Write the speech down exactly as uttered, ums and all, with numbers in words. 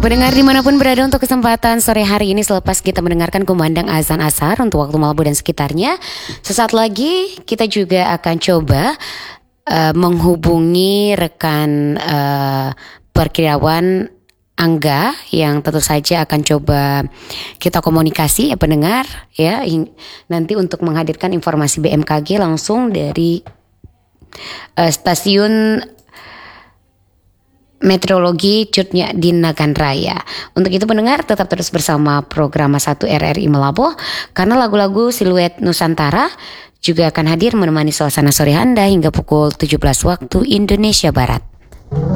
Pendengar dimanapun berada, untuk kesempatan sore hari ini selepas kita mendengarkan kumandang azan asar untuk waktu Malabo dan sekitarnya, sesaat lagi kita juga akan coba uh, menghubungi rekan uh, perkirawan Angga yang tentu saja akan coba kita komunikasi ya pendengar ya, nanti untuk menghadirkan informasi B M K G langsung dari uh, stasiun Meteorologi Cutnya di Nagan Raya. Untuk itu pendengar tetap terus bersama program satu R R I Malabo, karena lagu-lagu Siluet Nusantara juga akan hadir menemani suasana sore Anda hingga pukul tujuh belas waktu Indonesia Barat.